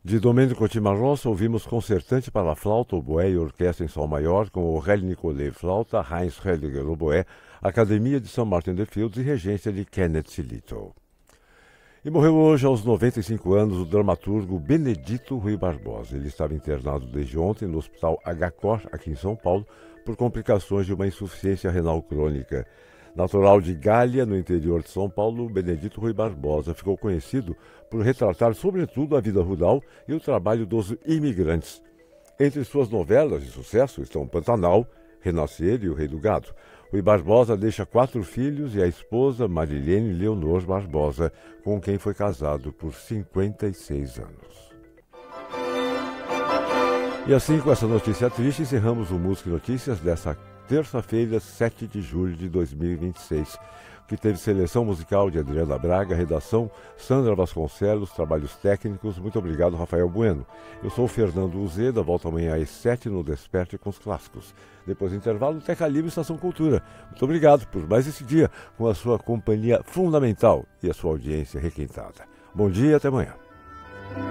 De Domenico Cimarosa, ouvimos Concertante para flauta, oboé e orquestra em sol maior, com Aurélie Nicolai flauta, Heinz Hediger oboé, Academia de St. Martin de Fields e regência de Kenneth Little. E morreu hoje, aos 95 anos, o dramaturgo Benedito Rui Barbosa. Ele estava internado desde ontem no Hospital HCOR, aqui em São Paulo, por complicações de uma insuficiência renal crônica. Natural de Gália, no interior de São Paulo, Benedito Rui Barbosa ficou conhecido por retratar sobretudo a vida rural e o trabalho dos imigrantes. Entre suas novelas de sucesso estão Pantanal, Renascer e O Rei do Gado. Rui Barbosa deixa 4 filhos e a esposa Marilene Leonor Barbosa, com quem foi casado por 56 anos. E assim, com essa notícia triste, encerramos o Música e Notícias dessa terça-feira, 7 de julho de 2026, que teve seleção musical de Adriana Braga, redação Sandra Vasconcelos, trabalhos técnicos. Muito obrigado, Rafael Bueno. Eu sou o Fernando Uzeda, volto amanhã às 7 no Desperte com os Clássicos. Depois do intervalo, Teca Livre Estação Cultura. Muito obrigado por mais esse dia, com a sua companhia fundamental e a sua audiência requintada. Bom dia e até amanhã.